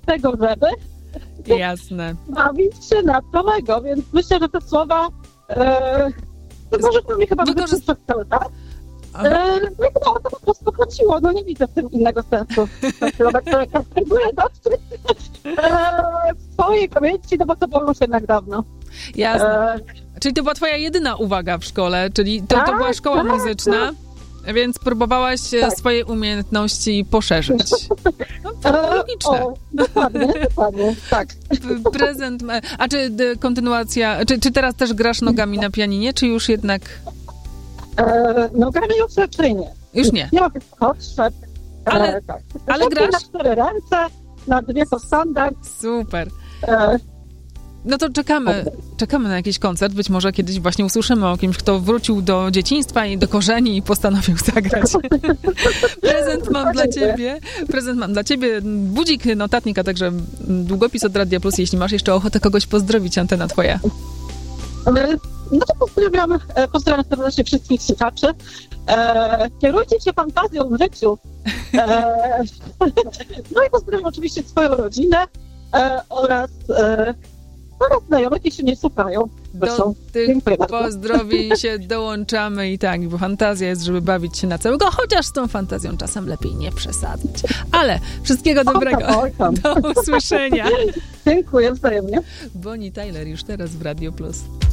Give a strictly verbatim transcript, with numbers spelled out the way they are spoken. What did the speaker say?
tego, żeby Jasne. bawić się na całego, więc myślę, że te słowa e, to może to mnie chyba Wykorzyst- przez cały czas. E, no i chyba o to po prostu chodziło, no nie widzę w tym innego sensu. Próbuję dotrzeć e, w swojej pamięci, no bo to było już jednak dawno. Jasne. E, Czyli to była twoja jedyna uwaga w szkole, czyli to, to Tak, była szkoła tak, muzyczna, więc próbowałaś e, Tak. swoje umiejętności poszerzyć. No, to e, logiczne. o, dokładnie, dokładnie, tak. P- Prezent, ma- a czy d- kontynuacja, czy, czy teraz też grasz nogami na pianinie, czy już jednak, E, no gramy już raczej nie. już nie? Nie ma tych potrzeb. E, Ale- tak. ale Lepiej grasz? na cztery ręce, na dwie to standard. Super. E, No to czekamy, czekamy na jakiś koncert. Być może kiedyś właśnie usłyszymy o kimś, kto wrócił do dzieciństwa i do korzeni i postanowił zagrać. Prezent mam dla ciebie. Prezent mam dla ciebie. Budzik, notatnik, a także długopis od Radia Plus. Jeśli masz jeszcze ochotę kogoś pozdrowić, antena twoja. e, no to pozdrawiam, e, pozdrawiam serdecznie wszystkich słuchaczy. E, kierujcie się fantazją w życiu. E, no i pozdrawiam oczywiście swoją rodzinę e, oraz, e, oraz znajomych, jeśli nie słuchają. Do Zresztą, tych dziękuję bardzo. pozdrowień się dołączamy i tak, bo fantazja jest, żeby bawić się na całego, chociaż z tą fantazją czasem lepiej nie przesadzać. Ale wszystkiego dobrego. Oj tam, oj tam. Do usłyszenia. Dziękuję wzajemnie. Bonnie Tyler już teraz w Radio Plus.